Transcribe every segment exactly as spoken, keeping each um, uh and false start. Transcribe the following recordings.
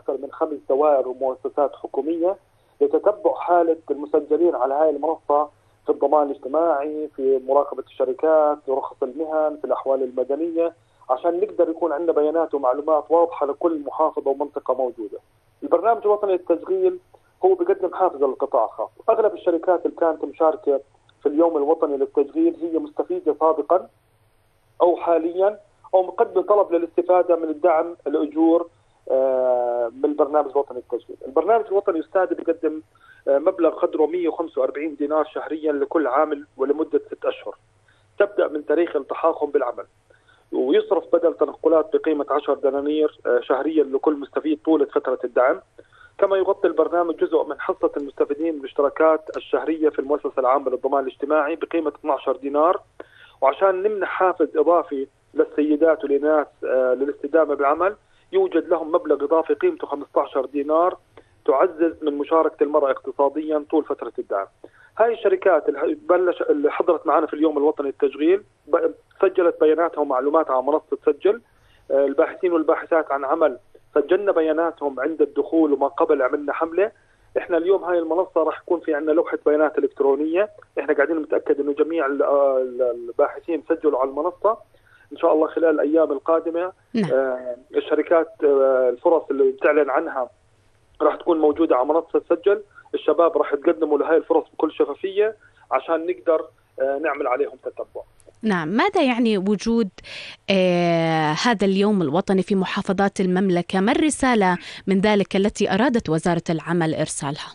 أكثر من خمس دوائر ومؤسسات حكومية لتتبع حالة المسجلين على هاي المنصة في الضمان الاجتماعي، في مراقبة الشركات، في رخص المهن، في الأحوال المدنية، عشان نقدر يكون عندنا بيانات ومعلومات واضحة لكل محافظة ومنطقة موجودة. البرنامج الوطني للتشغيل هو بيقدم حافز للقطاع الخاص. أغلب الشركات اللي كانت مشاركة في اليوم الوطني للتشغيل هي مستفيدة سابقا أو حاليا أو مقدم طلب للاستفادة من الدعم الأجور من البرنامج الوطني للتشغيل. البرنامج الوطني الأستاذ بيقدم مبلغ قدره مئة وخمسة وأربعين دينار شهريا لكل عامل ولمدة ست أشهر تبدأ من تاريخ التحاقهم بالعمل، ويصرف بدل تنقلات بقيمة عشر دنانير شهريا لكل مستفيد طولة فترة الدعم. كما يغطي البرنامج جزء من حصة المستفيدين بالاشتراكات الشهرية في المؤسسة العامة للضمان الاجتماعي بقيمة اثني عشر دينار. وعشان نمنح حافز إضافي للسيدات والإناث للاستدامة بالعمل يوجد لهم مبلغ إضافي قيمته خمسة عشر دينار تعزز من مشاركة المرأة اقتصاديا طول فترة الدعم. هاي الشركات اللي بلش اللي حضرت معنا في اليوم الوطني للتشغيل سجلت بياناتها ومعلوماتها على منصة سجل. الباحثين والباحثات عن عمل سجلنا بياناتهم عند الدخول وما قبل عملنا حملة. احنا اليوم هاي المنصة راح يكون في عندنا لوحة بيانات إلكترونية. احنا قاعدين نتأكد انه جميع الباحثين سجلوا على المنصة. ان شاء الله خلال الايام القادمة نعم. آه الشركات آه الفرص اللي بتعلن عنها راح تكون موجودة على منصة سجل. الشباب راح يتقدموا لهاي الفرص بكل شفافية عشان نقدر آه نعمل عليهم تتبع. نعم. ماذا يعني وجود آه هذا اليوم الوطني في محافظات المملكة؟ ما الرسالة من ذلك التي أرادت وزارة العمل إرسالها؟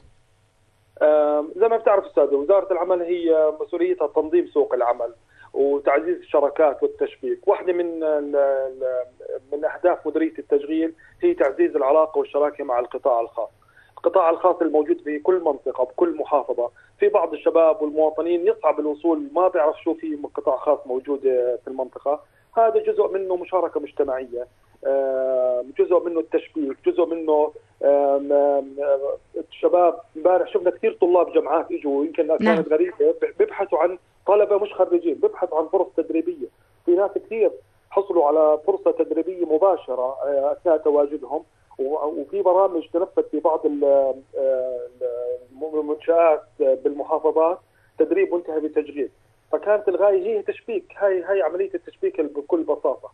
آه زي ما بتعرف أستاذ، وزارة العمل هي مسؤوليتها تنظيم سوق العمل وتعزيز الشراكات والتشبيك. واحدة من من أهداف مديرية التشغيل هي تعزيز العلاقة والشراكة مع القطاع الخاص. القطاع الخاص الموجود في كل منطقة بكل محافظة. في بعض الشباب والمواطنين يصعب الوصول، ما بيعرف شو في قطاع خاص موجود في المنطقة. هذا جزء منه مشاركة مجتمعية، جزء منه التشبيك، جزء منه الشباب. امبارح شفنا كثير طلاب جامعات اجوا، يمكن كانت غريبة، بيبحثوا عن طلبة مش خريجين، بيبحثوا عن فرص تدريبية. في ناس كثير حصلوا على فرصة تدريبية مباشرة أثناء تواجدهم، وفي برامج تنفذ في بعض المنشآت بالمحافظات تدريب منتهي بالتشغيل. فكانت الغاية هي تشبيك، هاي هاي عملية التشبيك بكل بساطة.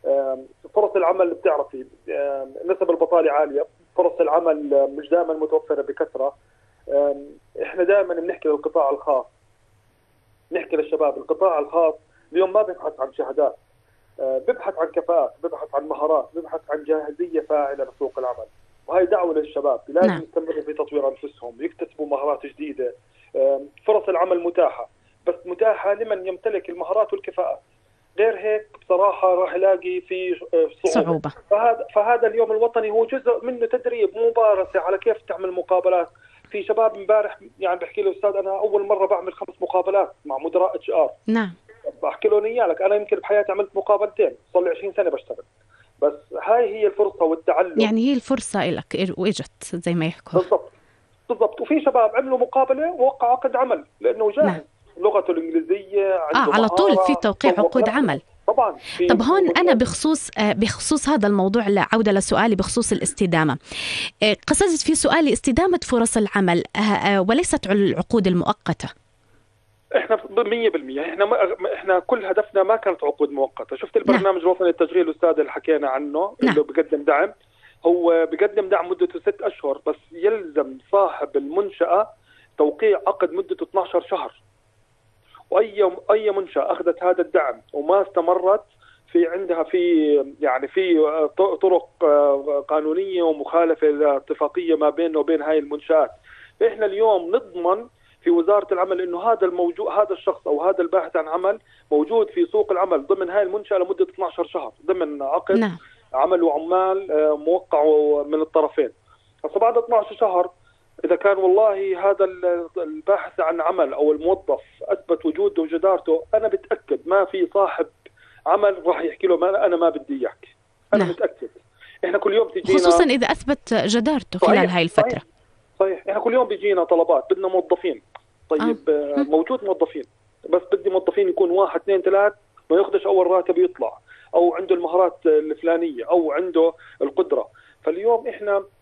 فرص العمل اللي بتعرفي نسب البطالة عالية، فرص العمل مش دائما متوفرة بكثرة. احنا دائما بنحكي للقطاع الخاص، نحكي للشباب. القطاع الخاص اليوم ما بيبحث عن شهادات، بيبحث عن كفاءات، بيبحث عن مهارات، بيبحث عن جاهزية فاعلة لسوق العمل. وهي دعوة للشباب، لازم نعم. يستمروا في تطوير أنفسهم، يكتسبوا مهارات جديدة. فرص العمل متاحة، بس متاحة لمن يمتلك المهارات والكفاءات. غير هيك بصراحة راح يلاقي في صعوبة, صعوبة. فهذا, فهذا اليوم الوطني هو جزء منه تدريب، ممارسة على كيف تعمل مقابلات. في شباب امبارح يعني بحكي له أستاذ أنا أول مرة بعمل خمس مقابلات مع مدراء اتش ار. نعم. بحكي له إيالك أنا يمكن بحياتي عملت مقابلتين، صار لي عشرين سنة بشتغل. بس هاي هي الفرصة والتعلم، يعني هي الفرصة لك وإجت زي ما يحكوا. بالضبط بالضبط. وفي شباب عملوا مقابلة ووقع عقد عمل لأنه جاهز. نعم. لغته الإنجليزية عنده آه على طول في توقيع عقود عمل. طبعا. طب هون أنا بخصوص بخصوص هذا الموضوع، عودة لسؤالي بخصوص الاستدامة. قصدت في سؤالي استدامة فرص العمل وليست العقود المؤقتة. احنا مية بالمية احنا ما احنا كل هدفنا ما كانت عقود مؤقتة. شفت البرنامج الوطني للتشغيل الأستاذ اللي حكينا عنه، نعم. اللي بقدم دعم، هو بقدم دعم مدته ست أشهر، بس يلزم صاحب المنشأة توقيع عقد مدته اثني عشر شهر. واي اي منشاه اخذت هذا الدعم وما استمرت في عندها في يعني في طرق قانونيه ومخالفه لاتفاقيه ما بيننا وبين هاي المنشات. فاحنا اليوم نضمن في وزاره العمل انه هذا الموجود، هذا الشخص او هذا الباحث عن عمل موجود في سوق العمل ضمن هاي المنشاه لمده اثني عشر شهر ضمن عقد نعم. عمل وعمال موقع من الطرفين. فبعد اثني عشر شهر إذا كان والله هذا الباحث عن عمل أو الموظف أثبت وجوده وجدارته، أنا بتأكد ما في صاحب عمل راح يحكي له ما أنا ما بدي إياك. أنا نعم. متأكد. إحنا كل يوم تجينا، خصوصا إذا أثبت جدارته خلال صحيح. هاي الفترة. صحيح. صحيح. إحنا كل يوم بيجينا طلبات، بدنا موظفين. طيب آه. موجود موظفين، بس بدي موظفين يكون واحد اثنين ثلاث ما ياخذش أول راتب يطلع، أو عنده المهارات الفلانية، أو عنده القدرة. فاليوم إحنا